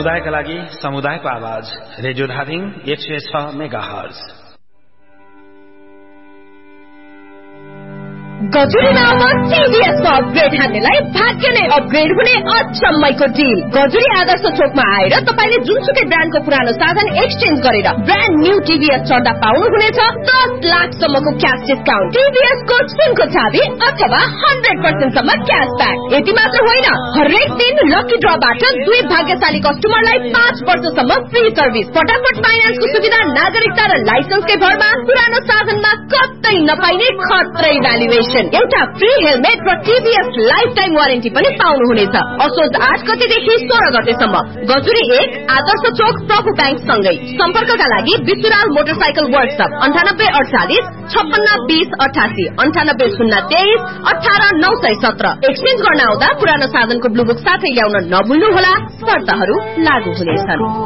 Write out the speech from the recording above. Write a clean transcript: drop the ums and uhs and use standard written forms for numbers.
समुदायका लागि समुदायको आवाज रेडियो धादिङ 106 मेगाहर्ज। गजुरी नाममा टिभीएसको अपग्रेड हान्नेलाई भाग्य नै अपग्रेड हुने अचम्मैको डिल। गजुरी आदर्श चोकमा आएर तपाईले जुनसुकै ब्रान्डको पुरानो साधन एक्सचेन्ज गरेर ब्रान्ड न्यू टिभीएस चढ्दा पाउनुहुनेछ 10 लाखसम्मको क्याश डिस्काउन्ट, टिभीएसको सुनको चाबी अथवा 100% सम्म क्यासब्याक। यति मात्र होइन, हरेक दिन लकी ड्रबाट 2 भाग्यशाली कस्टमरलाई 5 वर्षसम्म फ्री सर्भिस, फटाफट फाइनान्सको सुविधा, नागरिकता र लाइसेन्सकै भरमा पुरानो साधनमा कतै नपाइने खत्रै भ्यालुएसन, एउटा फ्री हेलमेट र टिभीएस लाइफ टाइम वारेन्टी पनि पाउनुहुनेछ। असोज 8 गतेदेखि 16 गतेसम्म गजुरी 1 आदर्श चोक प्रभु ब्याङ्क सँगै। सम्पर्कका लागि विसुराल मोटरसाइकल वर्कशप 9848 56 20 88 98 023 18 917। एक्सचेन्ज गर्न आउँदा पुरानो साधनको ब्लू बुक साथै ल्याउन नभुल्नुहोला, शर्तहरू लागू हुनेछन्।